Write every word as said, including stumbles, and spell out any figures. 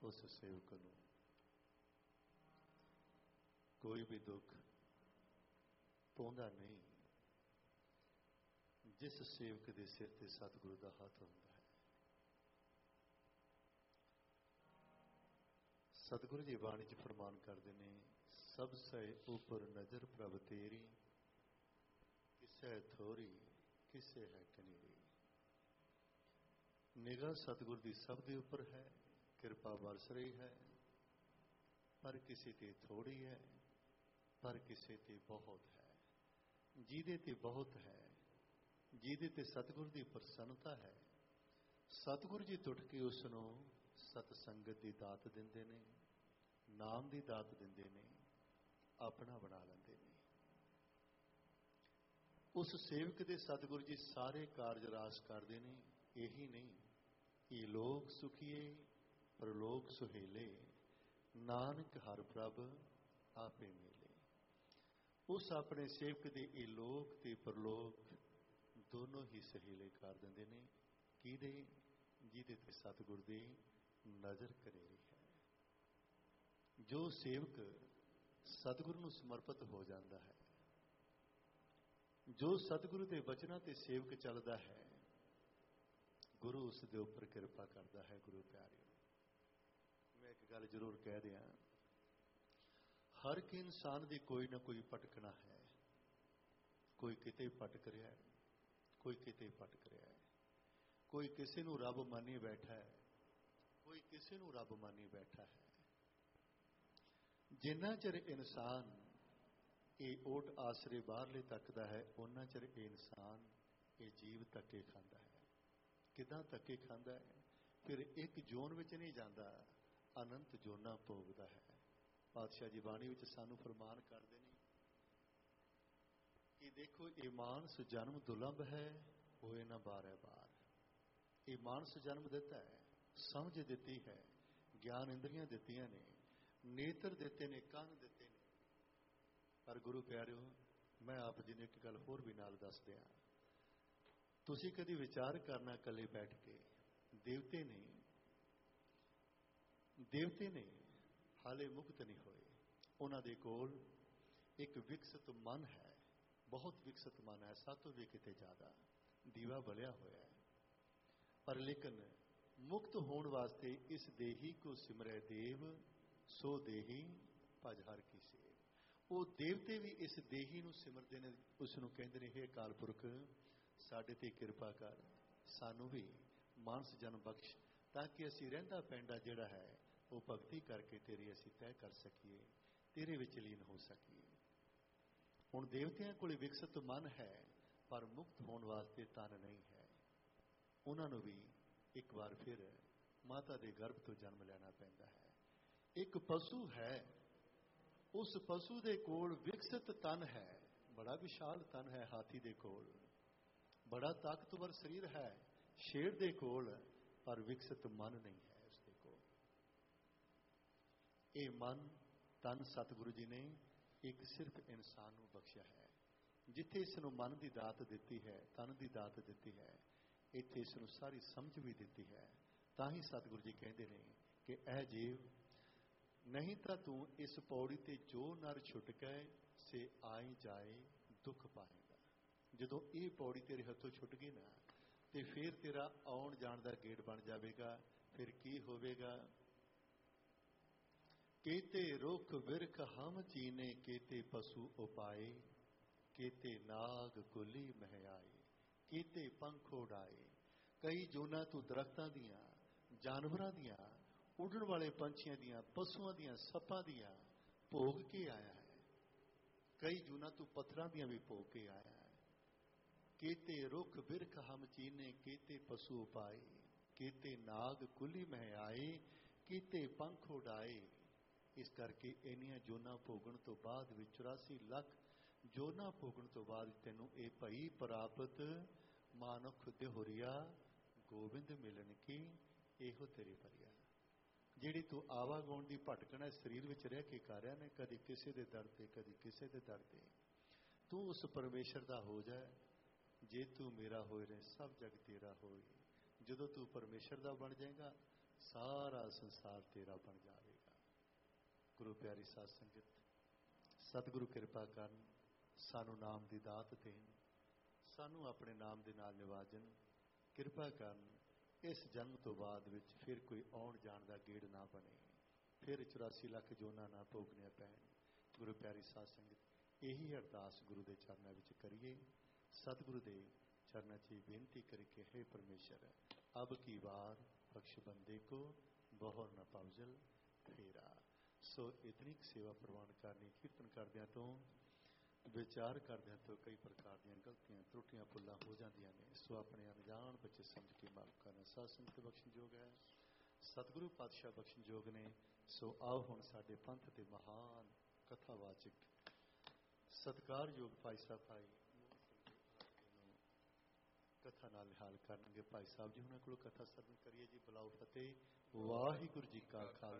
उस सेवक नूं कोई भी दुख पाउंदा नहीं जिस सेवक के सिर ते सतगुरु का हाथ होंदा है। सतगुरु जी बाणी च फरमान करते हैं, सबसे ऊपर नजर प्रभ तेरी, किसे थोरी किसे है कनीरी। निगाह सतगुरु की सब के ऊपर है, कृपा बरस रही है, पर किसी ते थोड़ी है, पर किसी ते बहुत है। जिहदे ते बहुत है, जिहदे ते सतगुरु की प्रसन्नता है, सतगुरु जी टुट के उसनों सतसंगत की दात दिंदे ने, नाम की दात दिंदे ने, अपना बना लेंदे ने। उस सेवक दे सतगुरु जी सारे कारज रास करते हैं। यही नहीं, ये लोग सुखीए परलोक सुहेले, नानक हर प्रभ आपे मिले। उस अपने सेवक दे ये लोक ते परलोक दोनों ही सहेले कर देंदे ने। किहदे? जिहदे ते सतगुरु दी नज़र करेरी है। जो सेवक सतगुरु नूं समर्पित हो जाता है, जो सतगुरु के वचनों ते सेवक चलता है, गुरु उस दे उपर कृपा करता है। गुरु प्यारिओ, मैं एक गल जरूर कह दिया, हर एक इंसान की कोई ना कोई भटकना है। कोई किते भटक रहा है, कोई किते भटक रहा है। कोई किसी नूं रब मानी बैठा है, कोई किसी नूं रब मानी बैठा है। जिन्ना चिर इंसान ये ओट आसरे बाहरले तकदा है, उन्ना चिर इंसान ये जीव धक्के खांदा है। किदां धक्के खांदा है? फिर एक जोन विच नहीं जाता, अनंत जोना भोगदा है। पातशाह जी बाणी विच सानू फरमान करदे ने कि देखो, ये मानस जन्म दुर्लभ है, होए ना बारे बार। ये मानस जन्म दिता है, समझ दिती है, ज्ञान इंद्रियां दित्तियां ने, नेत्र दिते ने, कान दिते ने। पर गुरु प्यारिओ, मैं आप जी ने एक गल होर भी नाल दस दियां। तुसीं कदी विचार करना, कले बैठ के, देवते ने देवते ने हाले मुक्त नहीं होए। उन्हां दे कोल एक विकसित मन है, बहुत विकसित मन है, सातों भी किते ज़्यादा दीवा बलिया होया है। पर लेकिन मुक्त होने वास्ते इस देही को सिमरै देव, सो देही भज हर की सेव। वो देवते भी इस देही नूं सिमरदे ने, उसनूं कहंदे ने, हे अकाल पुरख साडे ते किरपा कर, सानू भी मानस जन्म बख्श, ताकि असीं रहिंदा पैंदा जिहड़ा है वो भगती करके तेरी असीं तय कर सकीए, तेरे विच लीन हो सकीए। हुण देवतियां कोल विकसित मन है, पर मुक्त होने वास्ते तन नहीं है। उन्होंने भी एक बार फिर माता के गर्भ तो जन्म लेना पैंदा है। एक पशु है, उस पशु के कोल विकसित तन है, बड़ा विशाल तन है हाथी के कोल, बड़ा ताकतवर शरीर है शेर के कोल, पर विकसित मन नहीं है उसके कोल। ये मन तन सतगुरु जी ने एक सिर्फ इंसान को बख्शिया है। जिथे इसनों मन की दात दी है, तन की दात दी है, इत्थे इसनों सारी समझ भी दी है। ताही सतगुरु जी कहते हैं कि ऐ जीव, नहीं तो तू इस पौड़ी ते जो नर छुट गए से आई जाए दुख पाएगा। जदों ये पौड़ी तेरे हथों छुट गई ना, तो फिर तेरा आउण जाण दा गेट बन जाएगा। फिर की होवेगा? केते रुख विरख हम चीने, केते पशु उपाए, केते नाग कुली महयाए, केते पंख उड़ाए। कई जोना तू दरख्तां दियां, जानवरां दियां, उड़न वाले पंछियां दियां, पशुआं दियां, सप्पां दियां भोग के आया है। कई जूना तू पत्थरां दियां भी भोग के आया है। केते रुख बिरख हम चीने, केते पशु उपाए, केते नाग कुली महयाए, केते पंख उड़ाए। इस करके इन्नियां जोना भोगण तो बाद भी चौरासी लख जोना भोगण तो बाद तेनों ये भई प्राप्त मानुख देहोरिया गोबिंद मिलन की एहो तेरी परिया। जिहड़ी तू आवागुण की भटकण है शरीर विच रह के कर रहा ने, कदी किसी के दर ते कदी किसी के दर ते, तू उस परमेश्वर का हो जाए। जे तू मेरा होए रहे सब जग तेरा होए। जदों तू परमेश्वर का बन जाएगा, ਸਾਰਾ ਸੰਸਾਰ ਤੇਰਾ ਬਣ ਜਾਵੇਗਾ। ਗੁਰੂ ਪਿਆਰੀ ਸਾਧ ਸੰਗਤ, ਸਤਿਗੁਰੂ ਕਿਰਪਾ ਕਰਨ, ਸਾਨੂੰ ਨਾਮ ਦੀ ਦਾਤ ਦੇਣ, ਸਾਨੂੰ ਆਪਣੇ ਨਾਮ ਦੇ ਨਾਲ ਨਿਵਾਜਣ, ਕਿਰਪਾ ਕਰਨ ਇਸ ਜਨਮ ਤੋਂ ਬਾਅਦ ਵਿੱਚ ਫਿਰ ਕੋਈ ਆਉਣ ਜਾਣ ਦਾ ਗੇੜ ਨਾ ਬਣੇ, ਫਿਰ ਚੁਰਾਸੀ ਲੱਖ ਜੋਨਾਂ ਨਾ ਭੋਗਣੀਆਂ ਪੈਣ। ਗੁਰੂ ਪਿਆਰੀ ਸਾਧ ਸੰਗਤ, ਇਹੀ ਅਰਦਾਸ ਗੁਰੂ ਦੇ ਚਰਨਾਂ ਵਿੱਚ ਕਰੀਏ। ਸਤਿਗੁਰੂ ਦੇ ਚਰਨਾਂ 'ਚ ਬੇਨਤੀ ਕਰਕੇ, ਹੈ ਪਰਮੇਸ਼ਰ, ਅਬ ਕੀ ਵਾਰ ਬਖਸ਼ ਬੰਦੇ ਕੋ, ਬਹੁਰ ਨਾ ਪਵਜਲ ਫੇਰਾ। ਸੋ ਇਤਨੀ ਸੇਵਾ ਪ੍ਰਵਾਨ ਕਰਨੀ, ਕੀਰਤਨ ਕਰਦਿਆਂ ਤੋਂ, ਵਿਚਾਰ ਕਰਦਿਆਂ ਤੋਂ ਕਈ ਪ੍ਰਕਾਰ ਦੀਆਂ ਗਲਤੀਆਂ, ਤਰੁੱਟੀਆਂ, ਭੁੱਲਾਂ ਹੋ ਜਾਂਦੀਆਂ ਨੇ। ਸੋ ਆਪਣੇ ਅਣਜਾਣ ਬੱਚੇ ਸਮਝ ਕੇ ਮਾਫ ਕਰਨਾ। ਸਾਧ ਸੰਗਤ ਬਖਸ਼ਣਯੋਗ ਹੈ, ਸਤਿਗੁਰੂ ਪਾਤਸ਼ਾਹ ਬਖਸ਼ਣਯੋਗ ਨੇ। ਸੋ ਆਓ ਹੁਣ ਸਾਡੇ ਪੰਥ ਦੇ ਮਹਾਨ ਕਥਾਵਾਚਕ, ਸਤਿਕਾਰਯੋਗ ਭਾਈ ਸਾਹਿਬ ਭਾਈ ਕਥਾ ਨਾਲ ਨਿਹਾਲ ਕਰਨਗੇ। ਭਾਈ ਸਾਹਿਬ ਜੀ ਉਹਨਾਂ ਕੋਲੋਂ ਕਥਾ ਸਰਵਣ ਕਰੀਏ ਜੀ। ਬੁਲਾਓ ਫਤਿਹ। ਵਾਹਿਗੁਰੂ ਜੀ ਕਾ ਖਾਲਸਾ।